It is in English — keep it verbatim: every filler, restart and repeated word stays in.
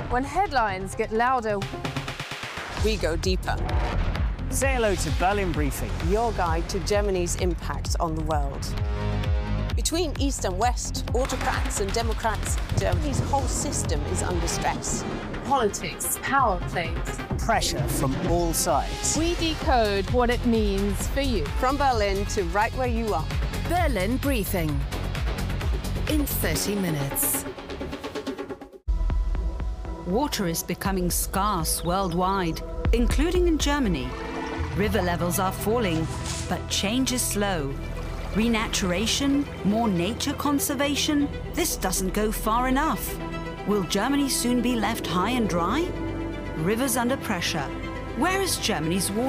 When headlines get louder, we go deeper. Say hello to Berlin Briefing, your guide to Germany's impact on the world. Between East and West, autocrats and democrats, Germany's whole system is under stress. Politics, power plays, pressure from all sides. We decode what it means for you. From Berlin to right where you are. Berlin Briefing in thirty minutes. Water is becoming scarce worldwide, including in Germany. River levels are falling, but change is slow. Renaturation, more nature conservation, this doesn't go far enough. Will Germany soon be left high and dry? Rivers under pressure. Where is Germany's water?